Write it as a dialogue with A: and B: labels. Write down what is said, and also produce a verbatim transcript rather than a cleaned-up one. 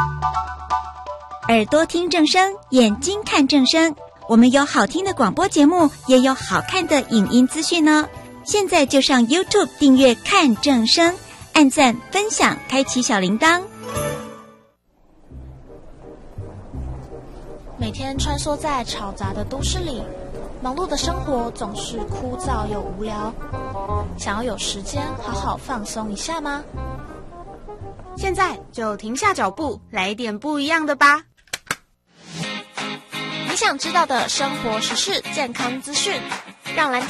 A: 耳朵听正声，眼睛看正声。我们有好听的广播节目，也有好看的影音资讯呢。现在就上 YouTube 订阅看正声，按赞分享，开启小铃铛。
B: 每天穿梭在嘈杂的都市里，忙碌的生活总是枯燥又无聊。想要有时间好好放松一下吗？
C: 现在就停下脚步，来点不一样的吧。
B: 你想知道的生活时事、健康资讯，让蓝天